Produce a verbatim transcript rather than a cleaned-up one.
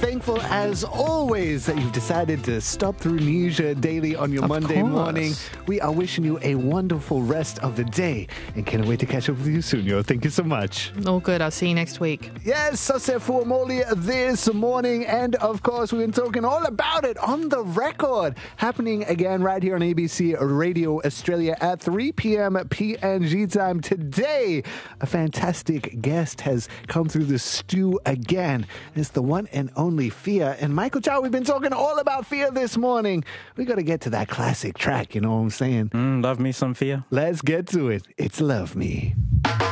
thankful, as always, that you've decided to stop through News Daily on your Of Monday course. morning. We are wishing you a wonderful rest of the day and can't wait to catch up with you soon, yo. Thank you so much. All good. I'll see you next week. Yes, Sase for Molly this morning. And of course, we've been talking all about it on the record. Happening again right here on A B C Radio Australia at three p.m. P N G time. Today, a fantastic guest has come through the stew again. It's the one and only Fia. And Michael Chow, we've been talking all about Fia this morning. We got to get to that classic track, you know what I'm saying? Mm, love me some Fia. Let's get to it. It's Love Me.